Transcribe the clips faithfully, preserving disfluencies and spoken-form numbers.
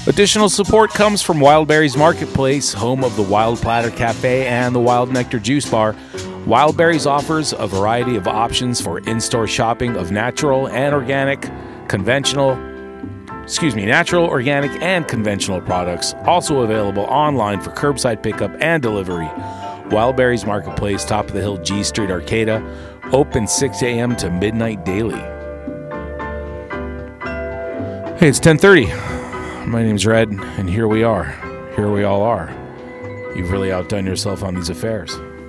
Additional support comes from Wildberries Marketplace, home of the Wild Platter Cafe and the Wild Nectar Juice Bar. Wildberries offers a variety of options for in-store shopping of natural and organic, conventional, excuse me, natural, organic, and conventional products. Also available online for curbside pickup and delivery. Wildberries Marketplace, top of the hill, G Street, Arcata, open six a.m. to midnight daily. Hey, it's ten thirty. My name's Red, and here we are. Here we all are. You've really outdone yourself on these affairs.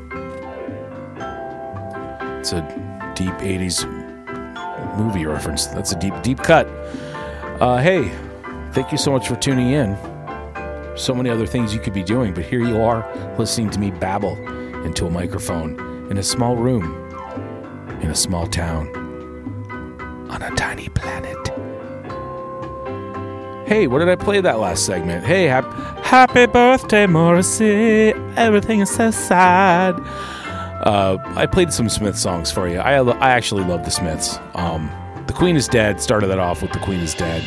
It's a deep eighties movie reference. That's a deep, deep cut. Uh, hey, thank you so much for tuning in. So many other things you could be doing, but here you are listening to me babble into a microphone in a small room, in a small town, on a tiny planet. Hey, what did I play that last segment? Hey, hap- happy birthday, Morrissey. Everything is so sad. Uh, I played some Smiths songs for you. I I actually love the Smiths. Um, the Queen is Dead started that off with The Queen is Dead.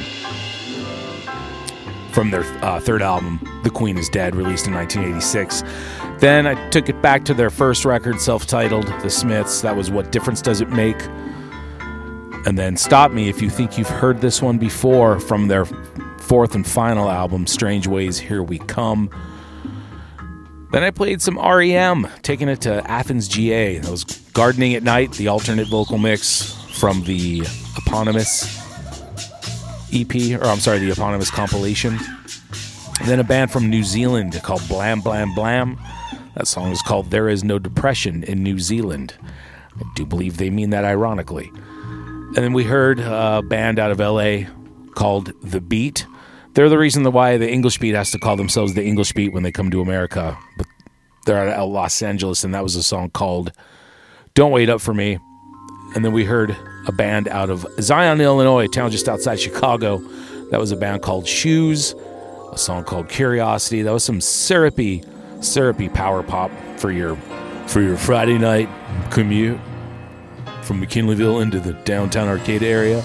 From their uh, third album, The Queen is Dead, released in nineteen eighty-six. Then I took it back to their first record, self-titled, The Smiths. That was What Difference Does It Make? And then Stop Me If You Think You've Heard This One Before, from their fourth and final album, Strange Ways, Here We Come. Then I played some R E M, taking it to Athens, G A. That was Gardening at Night, the alternate vocal mix from the eponymous E P, or I'm sorry, the eponymous compilation. And then a band from New Zealand called Blam Blam Blam. That song is called There Is No Depression in New Zealand. I do believe they mean that ironically. And then we heard a band out of L A called The Beat. They're the reason why the English Beat has to call themselves the English Beat when they come to America. But they're out of Los Angeles, and that was a song called Don't Wait Up For Me. And then we heard a band out of Zion, Illinois, a town just outside Chicago. That was a band called Shoes, a song called Curiosity. That was some syrupy, syrupy power pop for your for your Friday night commute from McKinleyville into the downtown Arcata area.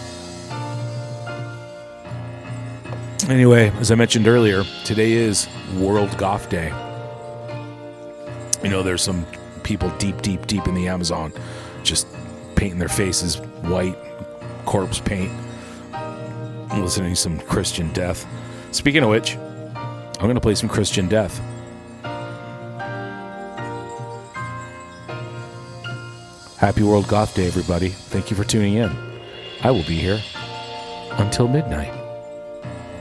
Anyway, as I mentioned earlier, today is World Goth Day. You know, there's some people deep, deep, deep in the Amazon just painting their faces white, corpse paint, listening to some Christian Death. Speaking of which, I'm going to play some Christian Death. Happy World Goth Day, everybody. Thank you for tuning in. I will be here until midnight.